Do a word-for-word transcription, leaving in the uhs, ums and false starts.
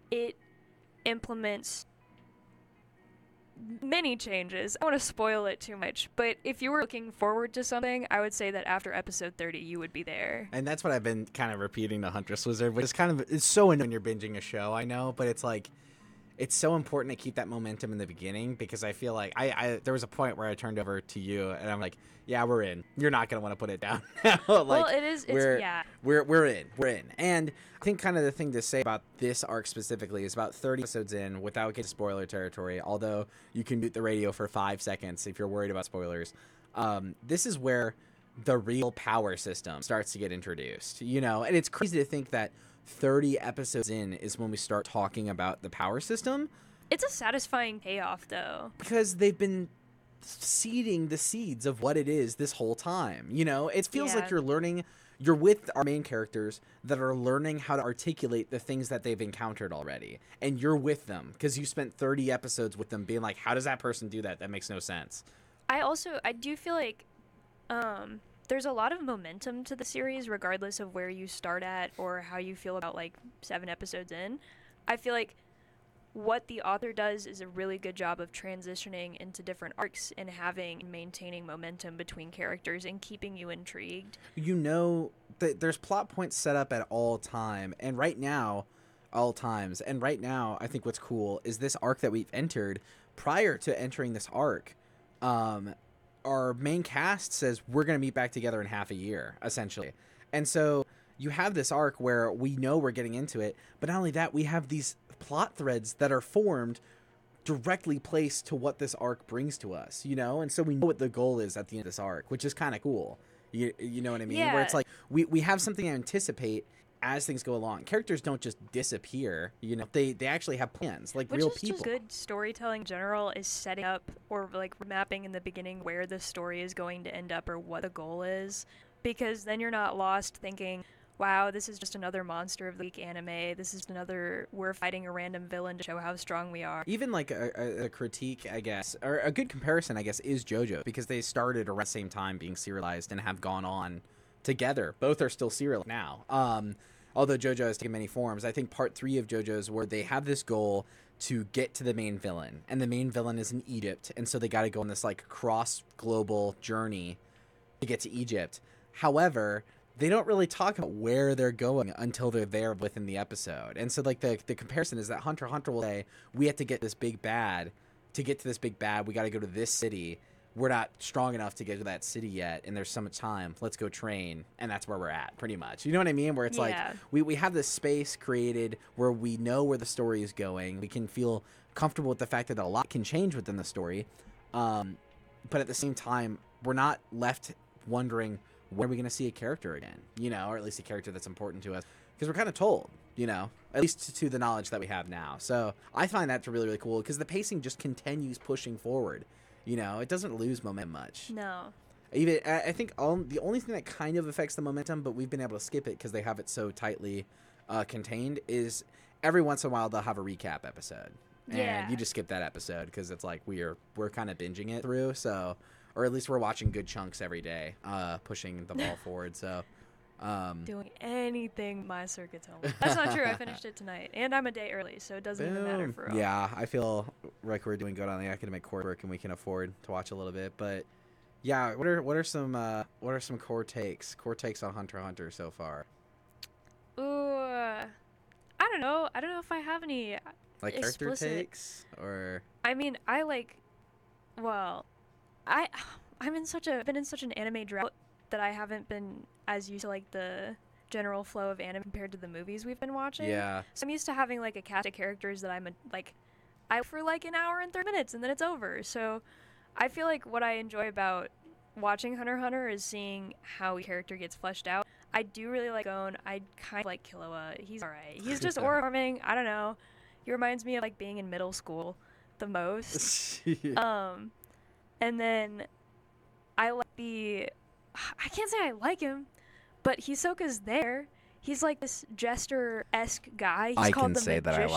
it implements many changes. I don't want to spoil it too much, but if you were looking forward to something, I would say that after episode thirty, you would be there. And that's what I've been kind of repeating to Huntress Wizard, which is kind of, it's so annoying when you're binging a show, I know, but it's like, it's so important to keep that momentum in the beginning, because I feel like I, I there was a point where I turned over to you and I'm like, yeah, we're in. You're not going to want to put it down now. like, well, it is, it's, we're, yeah. We're, we're in. We're in. And I think kind of the thing to say about this arc specifically is about thirty episodes in, without getting spoiler territory, although you can mute the radio for five seconds if you're worried about spoilers. Um, this is where the real power system starts to get introduced, you know, and it's crazy to think that thirty episodes in is when we start talking about the power system. It's a satisfying payoff, though, because they've been seeding the seeds of what it is this whole time. You know, it feels yeah. like you're learning, you're with our main characters that are learning how to articulate the things that they've encountered already, and you're with them because you spent thirty episodes with them being like, how does that person do that? That makes no sense. I also, I do feel like um there's a lot of momentum to the series regardless of where you start at or how you feel about like seven episodes in. I feel like what the author does is a really good job of transitioning into different arcs and having and maintaining momentum between characters and keeping you intrigued. You know that there's plot points set up at all time, and right now, all times, and right now, I think what's cool is this arc that we've entered. Prior to entering this arc, um, our main cast says we're going to meet back together in half a year, essentially. And so you have this arc where we know we're getting into it, but not only that, we have these plot threads that are formed directly placed to what this arc brings to us, you know? And so we know what the goal is at the end of this arc, which is kind of cool. You, you know what I mean? Yeah. Where it's like we, we have something to anticipate as things go along. Characters don't just disappear, you know? They they actually have plans, like Which real is people. just good storytelling in general, is setting up or like mapping in the beginning where the story is going to end up or what the goal is, because then you're not lost thinking, wow, this is just another Monster of the Week anime. This is another, we're fighting a random villain to show how strong we are. Even like a, a, a critique, I guess, or a good comparison, I guess, is JoJo, because they started around the same time being serialized and have gone on together. Both are still serial now. Um, although JoJo has taken many forms. I think part three of JoJo's where they have this goal to get to the main villain, and the main villain is in Egypt, and so they got to go on this like cross global journey to get to Egypt. However, they don't really talk about where they're going until they're there within the episode. And so like the the comparison is that Hunter x Hunter will say, we have to get this big bad. To get to this big bad, we got to go to this city. We're not strong enough to get to that city yet, and there's so much time. Let's go train. And that's where we're at, pretty much. You know what I mean? Where it's Yeah. like, we, we have this space created where we know where the story is going. We can feel comfortable with the fact that a lot can change within the story. Um, but at the same time, we're not left wondering, when are we going to see a character again, you know, or at least a character that's important to us, because we're kind of told, you know, at least to, to the knowledge that we have now. So I find that really, really cool, because the pacing just continues pushing forward. You know, it doesn't lose momentum much. No. Even I I think all, the only thing that kind of affects the momentum, but we've been able to skip it because they have it so tightly uh, contained, is every once in a while they'll have a recap episode, and Yeah. you just skip that episode because it's like we're we're kind of binging it through. So. Or at least we're watching good chunks every day, uh, pushing the ball forward. So, um, Doing anything my circuit tells me. That's not true. I finished it tonight, and I'm a day early, so it doesn't even matter boom. for real. Yeah, I feel like we're doing good on the academic coursework, and we can afford to watch a little bit. But yeah, what are what are some uh, what are some core takes? Core takes on Hunter x Hunter so far? Ooh, I don't know. I don't know if I have any. Like character explicit takes, or I mean, I like. Well. I, I'm in such a been in such an anime drought that I haven't been as used to like the general flow of anime compared to the movies we've been watching. yeah, So I'm used to having like a cast of characters that I'm a, like, I for like an hour and thirty minutes and then it's over. So I feel like what I enjoy about watching Hunter x Hunter is seeing how a character gets fleshed out. I do really like Gon. I kind of like Killua. He's alright. He's just aura farming. I don't know. He reminds me of like being in middle school the most. um. And then I like the, I can't say I like him, but Hisoka's there. He's like this jester-esque guy. He's I called can the say that I Magician.